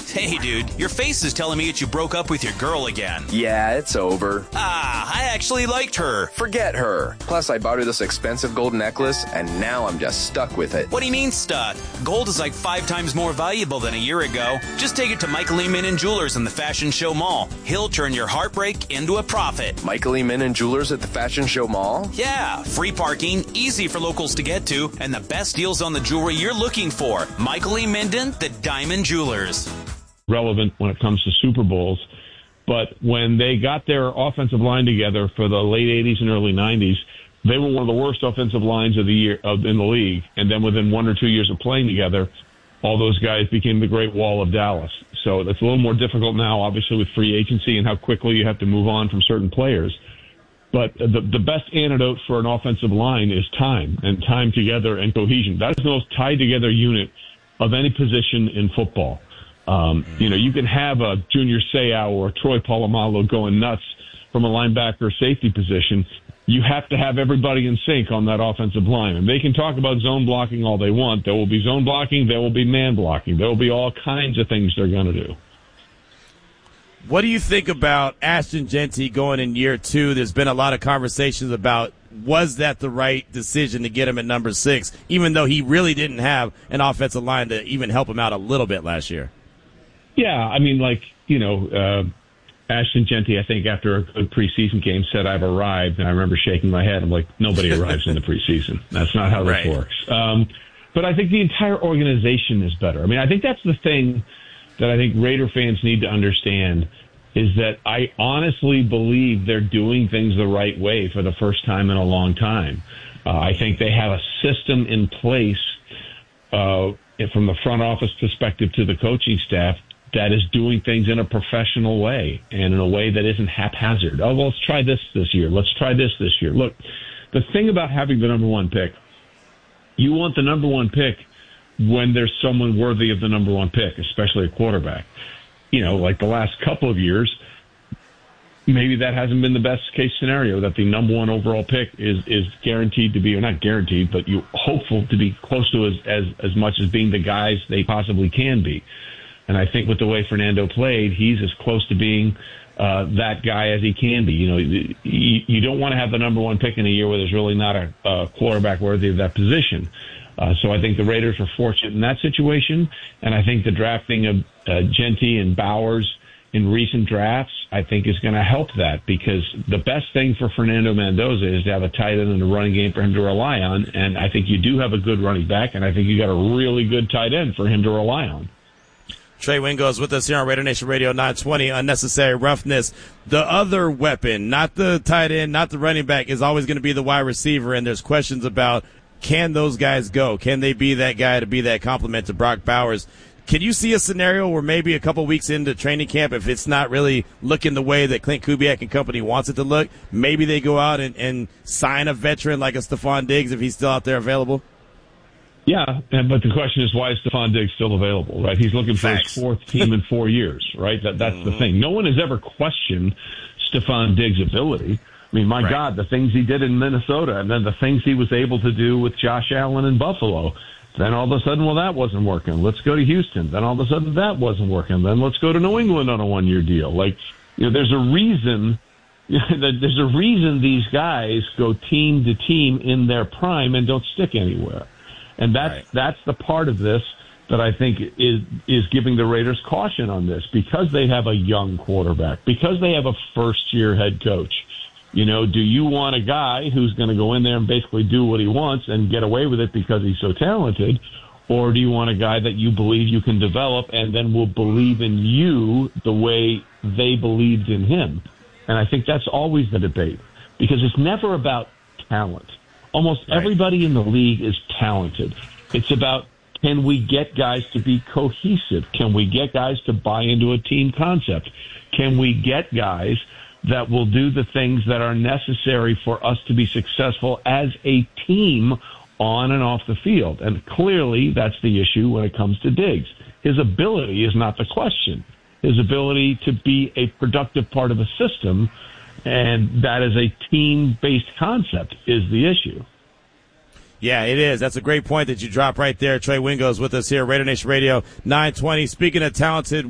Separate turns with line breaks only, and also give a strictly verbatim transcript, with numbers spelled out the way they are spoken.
Hey, dude, your face is telling me that you broke up with your girl again.
Yeah, it's over.
Ah, I actually liked her.
Forget her. Plus, I bought her this expensive gold necklace, and now I'm just stuck with it.
What do you mean stuck? Gold is like five times more valuable than a year ago. Just take it to Michael E. Minnan Jewelers in the Fashion Show Mall. He'll turn your heartbreak into a profit.
Michael E. Minnan Jewelers at the Fashion Show Mall?
Yeah, free parking, easy for locals to get to, and the best deals on the jewelry you're looking for. Michael E. Minnan, the Diamond Jewelers.
Relevant when it comes to Super Bowls, but when they got their offensive line together for the late eighties and early nineties, they were one of the worst offensive lines of the year of, in the league. And then within one or two years of playing together, all those guys became the Great Wall of Dallas. So it's a little more difficult now, obviously, with free agency and how quickly you have to move on from certain players. But the, the best antidote for an offensive line is time, and time together and cohesion. That is the most tied together unit of any position in football. Um, you know, you can have a Junior Seau or a Troy Polamalu going nuts from a linebacker or safety position. You have to have everybody in sync on that offensive line. And they can talk about zone blocking all they want. There will be zone blocking. There will be man blocking. There will be all kinds of things they're going to do.
What do you think about Ashton Jeanty going in year two? There's been a lot of conversations about was that the right decision to get him at number six, even though he really didn't have an offensive line to even help him out a little bit last year.
Yeah, I mean, like, you know, uh, Ashton Jeanty, I think, after a good preseason game said, I've arrived. And I remember shaking my head. I'm like, nobody arrives in the preseason. That's not how
right.
this works. Um, but I think the entire organization is better. I mean, I think that's the thing that I think Raider fans need to understand is that I honestly believe they're doing things the right way for the first time in a long time. Uh, I think they have a system in place uh, from the front office perspective to the coaching staff that is doing things in a professional way and in a way that isn't haphazard. Oh, well, let's try this this year. Let's try this this year. Look, the thing about having the number one pick, you want the number one pick when there's someone worthy of the number one pick, especially a quarterback. You know, like the last couple of years, maybe that hasn't been the best case scenario, that the number one overall pick is, is guaranteed to be, or not guaranteed, but you're hopeful to be close to as, as, as much as being the guys they possibly can be. And I think with the way Fernando played, he's as close to being uh, that guy as he can be. You know, you, you don't want to have the number one pick in a year where there's really not a, a quarterback worthy of that position. Uh, so I think the Raiders were fortunate in that situation. And I think the drafting of uh, Jeanty and Bowers in recent drafts, I think is going to help that, because the best thing for Fernando Mendoza is to have a tight end and a running game for him to rely on. And I think you do have a good running back, and I think you got a really good tight end for him to rely on.
Trey Wingo is with us here on Raider Nation Radio nine twenty. Unnecessary roughness. The other weapon, not the tight end, not the running back, is always going to be the wide receiver, and there's questions about can those guys go? Can they be that guy to be that complement to Brock Bowers? Can you see a scenario where maybe a couple weeks into training camp, if it's not really looking the way that Clint Kubiak and company wants it to look, maybe they go out and, and sign a veteran like a Stephon Diggs if he's still out there available?
Yeah, and, but the question is, why is Stephon Diggs still available, right? He's looking for
Facts.
his fourth team in four years, right? That That's mm-hmm. the thing. No one has ever questioned Stephon Diggs' ability. I mean, my
right.
God, the things he did in Minnesota, and then the things he was able to do with Josh Allen in Buffalo. Then all of a sudden, well, that wasn't working. Let's go to Houston. Then all of a sudden, that wasn't working. Then let's go to New England on a one-year deal. Like, you know, there's a reason... There's a reason these guys go team to team in their prime and don't stick anywhere. And that's right. that's the part of this that I think is is giving the Raiders caution on this, because they have a young quarterback, because they have a first-year head coach. You know, do you want a guy who's going to go in there and basically do what he wants and get away with it because he's so talented, or do you want a guy that you believe you can develop and then will believe in you the way they believed in him? And I think that's always the debate, because it's never about talent. Almost right. everybody in the league is talented. It's about, can we get guys to be cohesive? Can we get guys to buy into a team concept? Can we get guys that will do the things that are necessary for us to be successful as a team on and off the field? And clearly that's the issue when it comes to Diggs. His ability is not the question. His ability to be a productive part of a system, and that is a team-based concept, is the issue.
Yeah, it is. That's a great point that you drop right there. Trey Wingo is with us here, Raider Nation Radio nine twenty. Speaking of talented